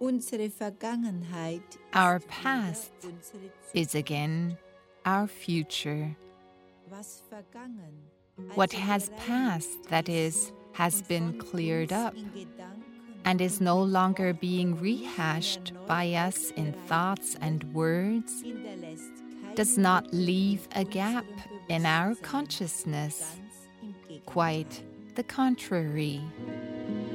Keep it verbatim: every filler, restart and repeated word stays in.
Unsere Vergangenheit Our ist past wieder unsere Zukunft. is again our future. Was vergangen, What also has gereinigt passed, that ist is, has und been von cleared uns up in Gedanken and is und no in longer Worten being nicht rehashed mehr neu by us in aufbereitet thoughts and wird, words, hinterlässt keine does not Lücke leave in a gap unserem in our Bewusstsein. consciousness. Ganz im Quite Gegenteil. the contrary.